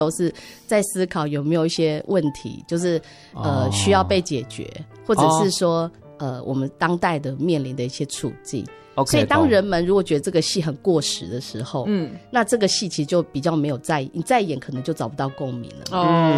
都是在思考有没有一些问题，就是需要被解决，或者是说我们当代的面临的一些处境。所以当人们如果觉得这个戏很过时的时候，那这个戏其实就比较没有在意，你再演可能就找不到共鸣了。